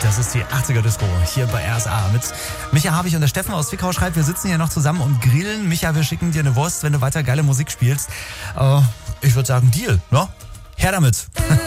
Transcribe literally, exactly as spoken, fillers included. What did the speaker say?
Das ist die achtziger Disco hier bei R S A mit Micha Habich und der Steffen aus Zwickau schreibt, wir sitzen hier noch zusammen und grillen. Micha, wir schicken dir eine Wurst, wenn du weiter geile Musik spielst. Äh, ich würde sagen, Deal, ne? Her damit.